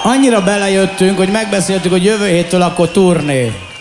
Annyira belejöttünk, hogy megbeszéltük, hogy jövő héttől akkor turné.